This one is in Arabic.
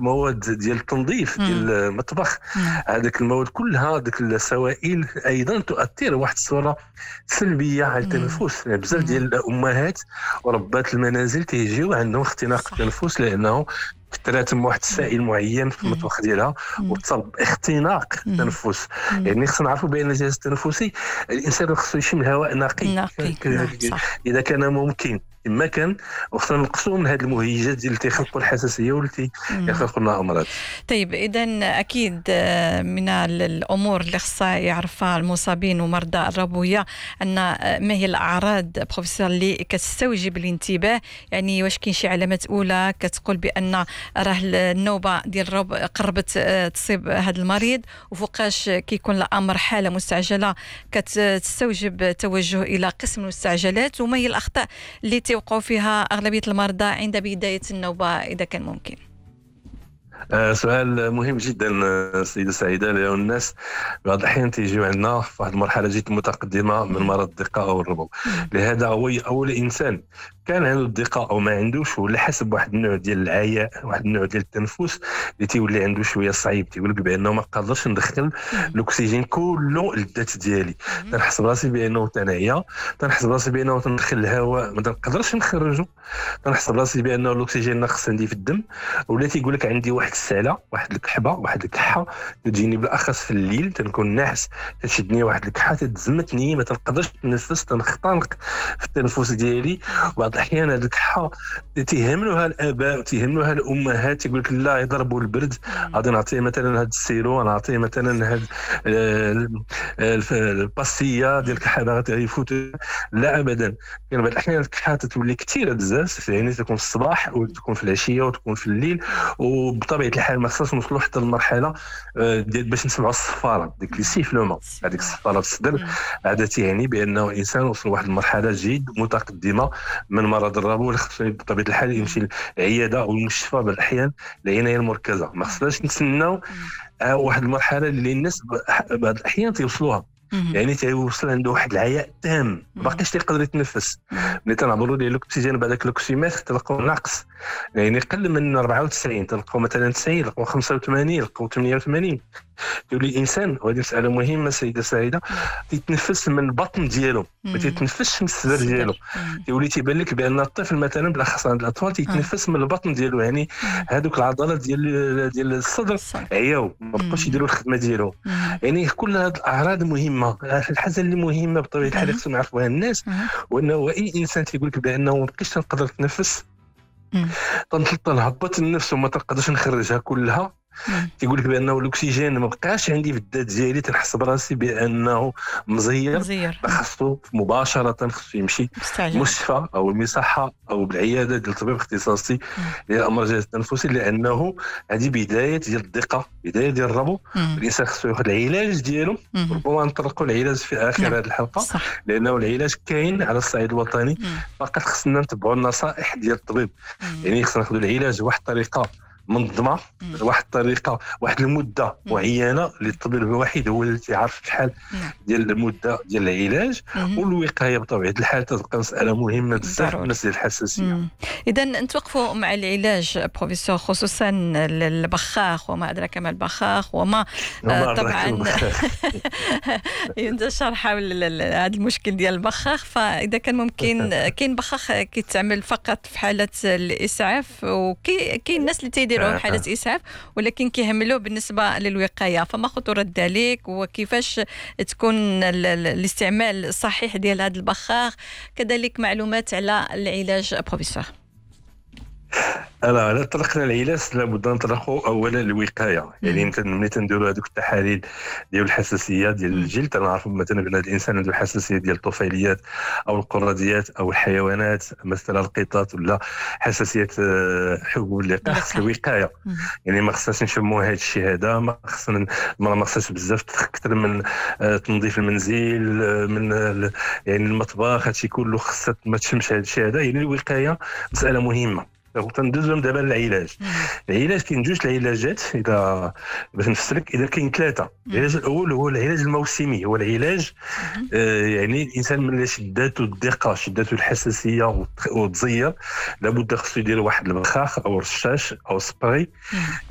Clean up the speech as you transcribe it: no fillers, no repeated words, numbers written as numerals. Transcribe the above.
المواد ديال التنظيف ديال المطبخ، هذاك المواد كلها ديك السوائل ايضا تؤثر واحد الصوره سلبيه على التنفس. يعني بزاف ديال الامهات وربات المنازل تيجيو عندهم اختناق التنفس لانه تراتم واحد السائل معين في المطبخ ديالها وتصاب اختناق التنفس. يعني خصنا نعرفوا بان الجهاز التنفسي الانسان خصو يشم الهواء نقي اذا كان ممكن ما كان، وخصنا نقصوا من هذه المهيجات اللي تيخلقوا الحساسيه والتي يخلقوا لنا امراض. طيب اذا اكيد من الامور اللي خصها يعرفها المصابين ومرضى الربويه ان ما هي الاعراض بروفيسور اللي كتستوجب الانتباه. يعني واش كاين شي علامات اولى كتقول بان راه النوبه ديال الرب قربت تصيب هذا المريض، وفوقاش كيكون الامر حاله مستعجله كتستوجب توجه الى قسم المستعجلات، وما هي الاخطاء اللي توقعوا فيها اغلبيه المرضى عند بدايه النوبه اذا كان ممكن؟ سؤال مهم جدا سيدة سعيدة، لأن الناس بعض الأحيان تيجيو عندنا في واحد المرحلة جد متقدمة من مرض الدقة أو الربو. لهذا أول إنسان كان عنده الدقة أو ما عندوش، ولا حسب واحد النوع ديال العياء، واحد النوع ديال التنفس اللي تيولي عنده شوية صعيب، تيقول لك بأنه ما قادرش ندخل الأكسجين كله للذات ديالي. تنحس براسي بأنه تنعيا، تنحس براسي بأنه تندخل الهواء ما تنقدرش نخرجه، تنحس براسي بأنه الأكسجين ناقص عندي في الدم. ولا تيقول لك عندي واحد السالة، واحد الكحبة، واحد الكحة تجيني بالأخص في الليل، تنكون ناعس، تشدني واحد الكحة تتزمتني، ما تنقدرش نتنفس، تنختنق في التنفس ديالي. بعض الأحيان هذه الكحة تيهملوها الآباء وتيهملوها الأمهات، يقول لك لا يضربوا البرد، غادي نعطيه مثلا هذا السيرو، نعطيه مثلا هذا الباستية ديال الكحة غادي يفوت. لا أبدا، كاين بعض الأحيان الكحة تولي كثيرة بزاف، يعني تكون في الصباح وتكون في العشية وتكون في الليل. وبطبيعه الحال ما خصناش نوصلوا حتى للمرحله ديال باش نسمعوا الصفاره ديك اللي سيفلومون، هذيك الصفاره في الصدر. هذا تيعني بانه الانسان وصل لواحد المرحله جد متقدمه من مرض الربو، اللي خصو بطبيعه الحال يمشي للعياده او المستشفى بعض الاحيان العنايه المركزه. ما خصناش نتسناو واحد المرحله اللي الناس بعض الاحيان تيوصلوها، يعني تيوصل عنده واحد العياء تام ما باقيش تيقدر يتنفس. ملي تنعبروا ليه الاكسجين بعداك الاكسيمتر تلقاو ناقص، يعني قل من 94 تلقاو مثلا 90، تلقاو 85، تلقاو 88. يولي الانسان، وهذه مساله مهمه سيده سعيده، تيتنفس من البطن ديالو، ما تيتنفسش من الصدر ديالو. يولي تيبان لك بان الطفل مثلا بالاخص عند الاطفال تيتنفس من البطن ديالو، يعني هذوك العضلات ديال الصدر عياو ما بقاوش يديروا الخدمه ديالو. يعني كل هذه الاعراض مهمه. الحاجه اللي مهمه بطبيعه الحال خصنا نعرفوها الناس، وانه اي انسان تيقول لك بانه ما بقيتش تنقدر تنفس، تنهبط النفس وما تنقدرش نخرجها كلها، تيقول لك بانه الاكسجين ما بقاش عندي في الذات ديالي، تنحس براسي بانه مزير، خاصو مباشره خصو يمشي للمستشفى او المصحه او بالعياده ديال الطبيب الاختصاصي للامراض التنفسيه، لانه هذه بدايه ديال الدقه، بدايه ديال الربو. الانسان خصو ياخذ العلاج ديالو، ربما نطرقوا العلاج في اخر هذه الحلقه لانه العلاج كاين على الصعيد الوطني، فقط خصنا نتبعوا النصائح ديال الطبيب. يعني خصنا ناخذ العلاج بواحد الطريقه منظمه، واحد الطريقه، واحد المده معينه اللي الطبيب الوحيد هو اللي يعرف شحال ديال المده ديال العلاج. والوقايه بطبيعه الحال تبقى مساله مهمه بزاف بالنسبه للحساسيه. اذا نتوقفوا مع العلاج بروفيسور، خصوصا البخاخ وما ادراك ما البخاخ وما طبعا ينتشر حول هذا المشكل ديال البخاخ. فاذا كان ممكن، كاين بخاخ كيتعمل فقط في حاله الاسعاف، وكاين الناس اللي تيديروه في حاله اسعاف ولكن كيهملوه بالنسبه للوقايه. فما خطوره ذلك، وكيفاش تكون الاستعمال الصحيح ديال هذا البخاخ، كذلك معلومات على العلاج بروفيسور؟ على طرقنا العلاج لابد نطرقوا اولا الوقايه. يعني ملي تنديروا هذوك التحاليل ديال الحساسيه ديال الجلد، تنعرفوا مثلا بان الانسان عنده حساسيه ديال الطفيليات او القراديات او الحيوانات مثل القطط، ولا حساسيه حبوب اللقاح. خص الوقايه، يعني ما خصناش نشموا هذا الشيء هذا، ما خصناش بزاف اكثر من تنظيف المنزل، من يعني المطبخ، هادشي كله خصك ما تشمش هذا الشيء هذا. يعني الوقايه مساله مهمه. تندوزهم دابا العلاج. العلاج كاين جوج العلاجات، اذا باش نفسرك، اذا كاين ثلاثه. العلاج الاول هو العلاج الموسمي، هو العلاج يعني الانسان ملي شداتو الدقه، شداتو الحساسيه وتزير، لابد خصو يدير واحد البخاخ او رشاش او سبراي